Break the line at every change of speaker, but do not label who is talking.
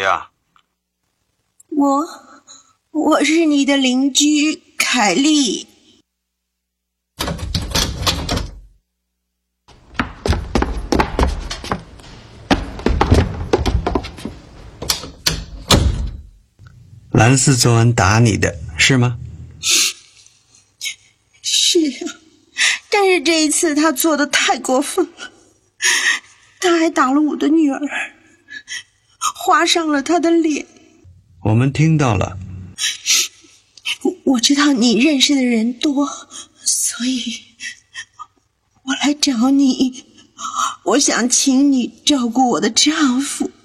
呀？
我是你的邻居凯莉。
兰斯昨晚打你的是吗？
是啊，但是这一次他做得太过分了，他还打了我的女儿，划伤了她的脸。
我们听到了。
我知道你认识的人多，所以我来找你，我想请你照顾我的丈夫。